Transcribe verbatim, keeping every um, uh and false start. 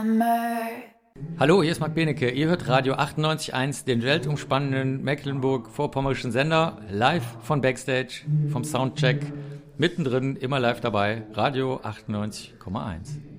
Summer. Hallo, hier ist Marc Benecke. Ihr hört Radio achtundneunzig Komma eins, den weltumspannenden Mecklenburg-Vorpommerischen Sender, live von Backstage, vom Soundcheck, mittendrin, immer live dabei, Radio achtundneunzig Komma eins.